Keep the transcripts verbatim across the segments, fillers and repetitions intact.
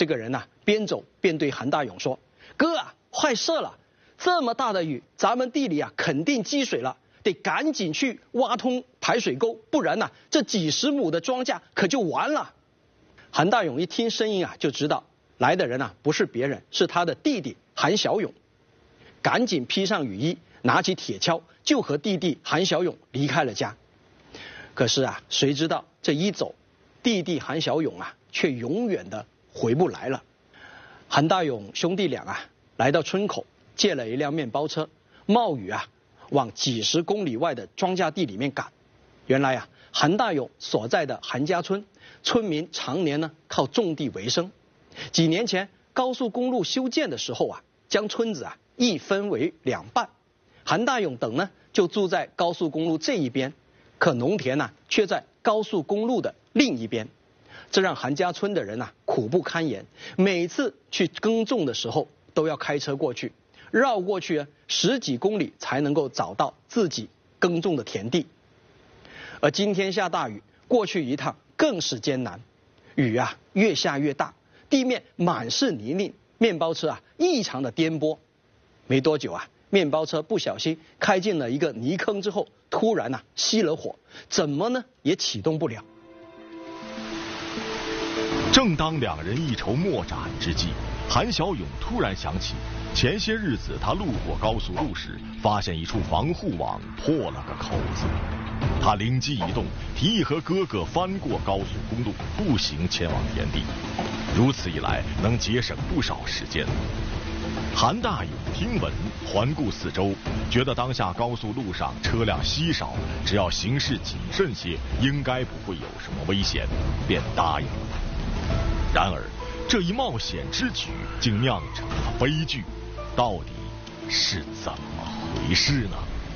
这个人呐、啊，边走边对韩大勇说：“哥啊，坏事了！这么大的雨，咱们地里啊肯定积水了，得赶紧去挖通排水沟，不然呐、啊，这几十亩的庄稼可就完了。”韩大勇一听声音啊，就知道来的人啊不是别人，是他的弟弟韩小勇，赶紧披上雨衣，拿起铁锹，就和弟弟韩小勇离开了家。可是啊，谁知道这一走，弟弟韩小勇啊，却永远的回不来了。韩大勇兄弟俩啊，来到村口，借了一辆面包车，冒雨啊，往几十公里外的庄稼地里面赶。原来啊，韩大勇所在的韩家村，村民常年呢靠种地为生。几年前高速公路修建的时候啊，将村子啊一分为两半，韩大勇等呢就住在高速公路这一边，可农田呢、啊、却在高速公路的另一边，这让韩家村的人呐、啊、苦不堪言。每次去耕种的时候都要开车过去，绕过去啊十几公里才能够找到自己耕种的田地。而今天下大雨，过去一趟更是艰难，雨啊越下越大，地面满是泥泞，面包车啊异常的颠簸。没多久啊，面包车不小心开进了一个泥坑之后，突然呐、啊、熄了火，怎么呢也启动不了。 正当两人一筹莫展之际，韩小勇突然想起，前些日子他路过高速路时，发现一处防护网破了个口子。他灵机一动，提议和哥哥翻过高速公路，步行前往田地。如此一来，能节省不少时间。韩大勇听闻，环顾四周，觉得当下高速路上车辆稀少，只要行事谨慎些，应该不会有什么危险，便答应了。然而，这一冒险之举竟酿成了悲剧，到底是怎么回事呢？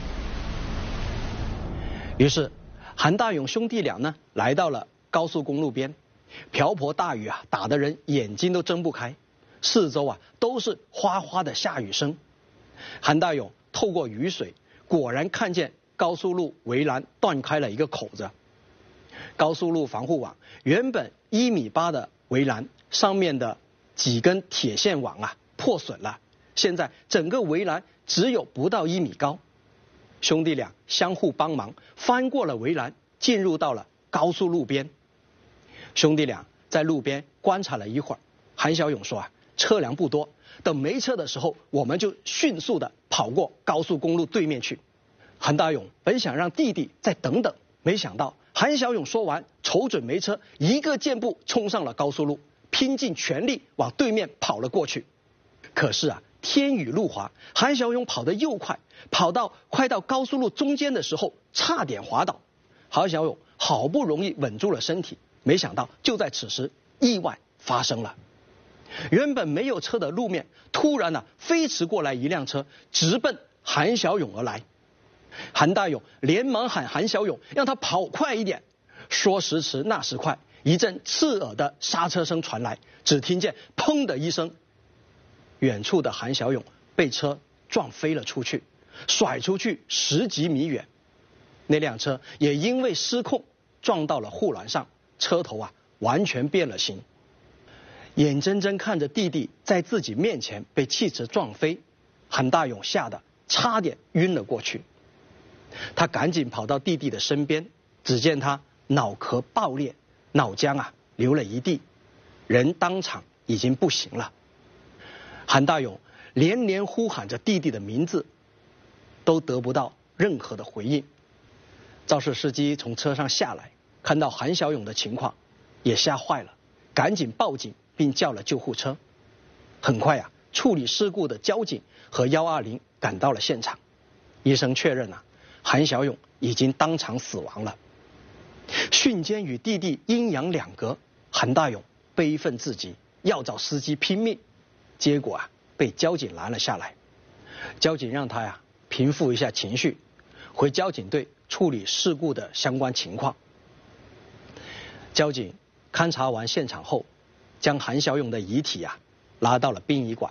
于是，韩大勇兄弟俩呢来到了高速公路边，瓢泼大雨啊，打得人眼睛都睁不开，四周啊都是哗哗的下雨声。韩大勇透过雨水，果然看见高速路围栏断开了一个口子。高速路防护网原本一米八的围栏上面的几根铁线网啊破损了，现在整个围栏只有不到一米高。兄弟俩相互帮忙，翻过了围栏，进入到了高速路边。兄弟俩在路边观察了一会儿，韩小勇说啊，车辆不多，等没车的时候，我们就迅速的跑过高速公路对面去。韩大勇本想让弟弟再等等，没想到韩小勇说完，瞅准没车，一个箭步冲上了高速路，拼尽全力往对面跑了过去。可是啊，天雨路滑，韩小勇跑得又快，跑到快到高速路中间的时候，差点滑倒。韩小勇好不容易稳住了身体，没想到就在此时，意外发生了。原本没有车的路面，突然呢、啊、飞驰过来一辆车，直奔韩小勇而来。韩大勇连忙喊韩小勇让他跑快一点，说时迟那时快，一阵刺耳的刹车声传来，只听见砰的一声，远处的韩小勇被车撞飞了出去，甩出去十几米远。那辆车也因为失控撞到了护栏上，车头啊完全变了形。眼睁睁看着弟弟在自己面前被汽车撞飞，韩大勇吓得差点晕了过去。他赶紧跑到弟弟的身边，只见他脑壳爆裂，脑浆啊流了一地，人当场已经不行了。韩大勇连连呼喊着弟弟的名字，都得不到任何的回应。肇事司机从车上下来，看到韩小勇的情况，也吓坏了，赶紧报警并叫了救护车。很快啊，处理事故的交警和一二零赶到了现场，医生确认啊，韩小勇已经当场死亡了。瞬间与弟弟阴阳两隔，韩大勇悲愤至极，要找司机拼命，结果啊被交警拦了下来。交警让他呀平复一下情绪，回交警队处理事故的相关情况。交警勘察完现场后，将韩小勇的遗体啊拉到了殡仪馆。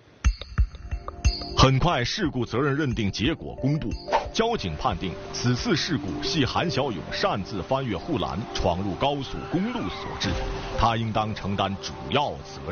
很快，事故责任认定结果公布，交警判定此次事故系韩小勇擅自翻越护栏，闯入高速公路所致，他应当承担主要责任。